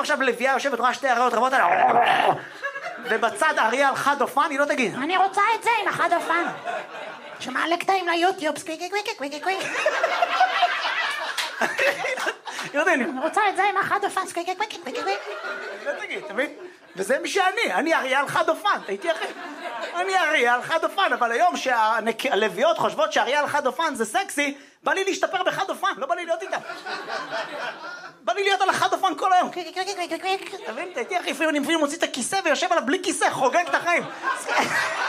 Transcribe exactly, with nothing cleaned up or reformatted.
עכשיו לביאה יושבת רואה שתי אריות רבות עליה, ובצד אריה על חד אופן, היא לא תגיד, אני רוצה את זה עם החד אופן. שמעלה קטעים ליוטיוב, סקוויקי קוויקי קוויקי קוויקי. אני רוצה את זה עם החד אופן, סקוויקי קוויקי קוויקי קוויקי. לא תגיד, אתה מבין? וזה מי שאני, אני אריה על חד אופן, הייתי אחרי. אני אריה על חד אופן, אבל היום שהלוויות חושבות שאריה על חד אופן זה סקסי, בא לי להשתפר בחד אופן, לא בא לי להיות איתם. בא לי להיות על החד אופן כל היום. אתה מבין? הייתי אחרי, לפעמים אני מוציא את הכיסא ויושב עליו בלי כיסא, חוגג את החיים.